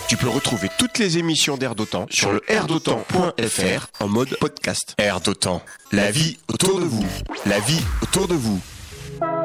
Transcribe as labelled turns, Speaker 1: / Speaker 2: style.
Speaker 1: Tu peux retrouver toutes les émissions d'Air d'Otan sur le airdotan.fr en mode podcast. Air d'Otan, la vie autour de vous. La vie autour de vous.